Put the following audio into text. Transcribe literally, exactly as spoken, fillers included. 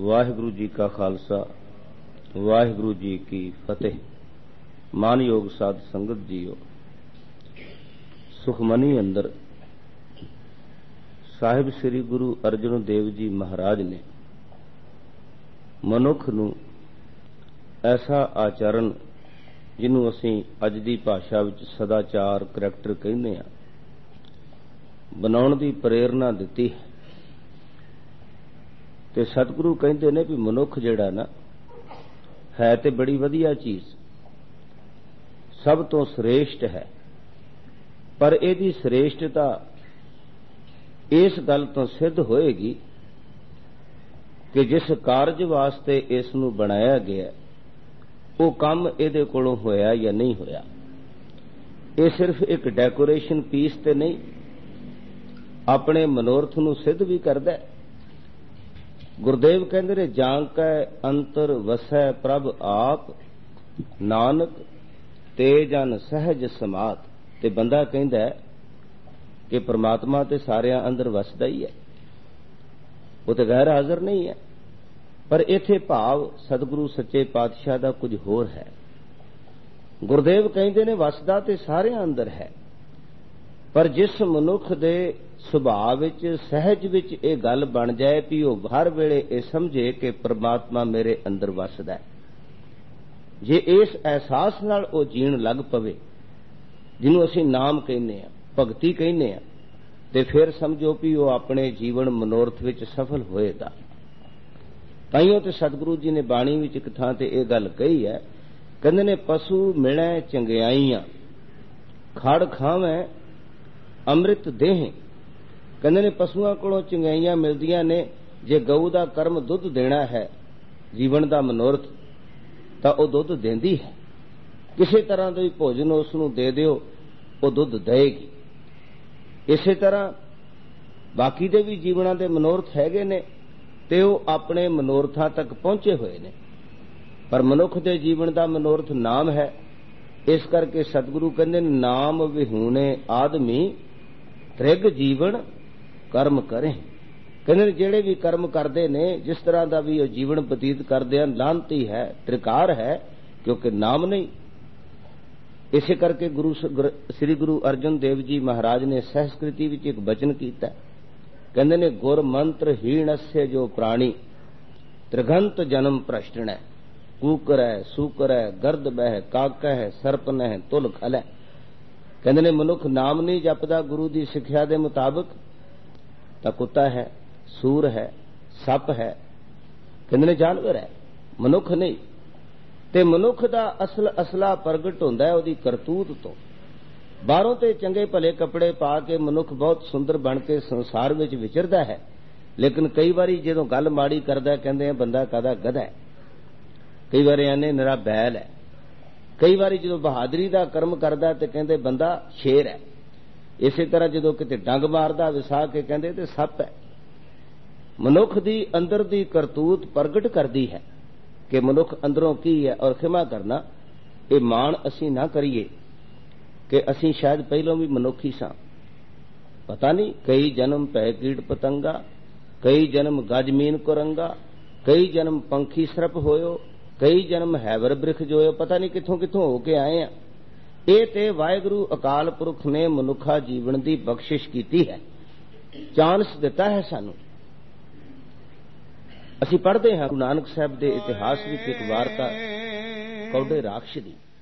वाहिगुरु जी का खालसा वाहिगुरु जी की फतेह। मानयोग साध संगत जीओ, सुखमनी अंदर साहिब श्री गुरु अर्जन देव जी महाराज ने मनुख नूं ऐसा आचरण जिन्हों असीं अज दी भाषा विच सदाचार करैक्टर कहने आ बनाउण दी प्रेरणा दिती है। ते सतगुरु कहते ने भी मनुख जिहड़ा ना है ते बड़ी वधिया चीज, सब तो श्रेष्ठ है, पर इहदी श्रेष्ठता इस गल तो सिद्ध होएगी कि जिस कारज वास्ते इस नूं बनाया गया वो काम इहदे कोलों होया या नहीं होया। ये सिर्फ एक डेकोरेशन पीस ते नहीं, अपने मनोरथ नूं सिद्ध भी करदा है। गुरुदेव कहंदे ने जांकै अंतर वसै प्रभ आप, नानक ते जन सहज समात। ते बंदा कहंदा है कि परमात्मा ते सारियां अंदर वसदा ही है, वो तो गैर हाजिर नहीं है। पर इत्थे भाव सतगुरु सच्चे पातशाह दा कुछ होर है। गुरुदेव कहंदे ने वसदा ते सारियां अंदर है, पर जिस मनुख दे सुभाव विच सहज विच ये गल बन जाए भी वो हर वेले ये समझे कि परमात्मा मेरे अंदर वसदा है, जे इस एहसास नाल वो जीण लग पवे जिन्हों असीं नाम कहने आ, भगती कहने आ, ते फिर समझो भी वो अपने जीवन मनोरथ विच सफल होएगा। ताइयों ते सतगुरु जी ने बाणी विच एक थां ते ये गल कही है, कहंदे ने पशु मिलै चंगियाईयां खड़ खावें अमृत देह। कहंदे ने पशुआं कोलों चंगियाईयां मिलदियां ने, जे गऊ दा कर्म दुध देना है जीवन दा मनोरथ तां वो दुध देंदी है। किसी तरह दा भी भोजन उस नूं दे दिओ वो दुध देगी। इसे तरह बाकी दे भी जीवनां दे मनोरथ हैगे ने ते वो अपने मनोरथां तक पहुंचे हुए ने, पर मनुख दे जीवन दा मनोरथ नाम है। इस करके सतगुरु कहंदे नाम विहूणे आदमी त्रिग जीवन कर्म करें। कहंदे जेड़े भी कर्म करते ने, जिस तरह का भी जीवन बतीत करते हैं, लांती है, त्रिकार है, क्योंकि नाम नहीं। इसे करके गुरु श्री गुरु अर्जन देव जी महाराज ने सहस्कृति विच एक वचन कीता, कहंदे ने गुर मंत्र हीणस्य जो प्राणी त्रिगंत जन्म प्रश्न है, कूकर है, सूकर है, गर्द बह, काक है, सरपन है, तुल खल है। कहंदे ने मनुख नाम नहीं जपदा गुरु की सिक्ख्या के मुताबिक तां कुत्ता है, सूर है, सप है, कहंदे ने जानवर है, मनुख नहीं। ते मनुख दा असल असला प्रगट हुंदा है उहदी करतूत तो। बाहरों ते चंगे भले कपड़े पा के मनुख बहुत सुंदर बन के संसार विच विचरदा है, लेकिन कई बारी जदों गल माड़ी करदा कहंदे हैं बंदा कादा गधा है, कई बार आने निरा बैल है, कई बारी जदों बहादरी दा कर्म करदा ते कहंदे बंदा शेर है। इसे तरह जदों किते डंग मारदा विसा के कहंदे ते सप है। मनुख दी अंदर दी करतूत प्रगट करदी है कि मनुख अंदरों की है। और खिमा करना ये मान असीं ना करिए कि असीं शायद पहलों भी मनुख ही सां, पता नहीं कई जन्म पै कीट पतंगा, कई जन्म गजमीन कुरंगा, कई जन्म पंखी सरप होयो, कई जन्म हैवर बृख जोयो, पता नहीं किथों किथों होके आए हैं। ये ते वाहिगुरु अकाल पुरख ने मनुखा जीवन की बख्शिश की है, चांस दिता है सानू। असीं पढ़ते हैं गुरु नानक साहब के इतिहास में एक वार्ता कौडे राक्ष दी।